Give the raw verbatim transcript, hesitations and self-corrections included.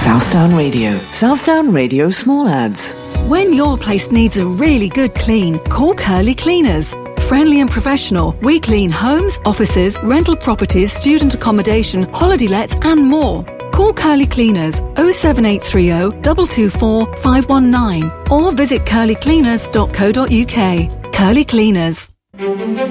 Southdown Radio. Southdown Radio Small Ads. When your place needs a really good clean, call Curly Cleaners. Friendly and professional, we clean homes, offices, rental properties, student accommodation, holiday lets and more. Call Curly Cleaners oh seven eight three oh, two two four, five one nine or visit curly cleaners dot co dot uk. Curly Cleaners.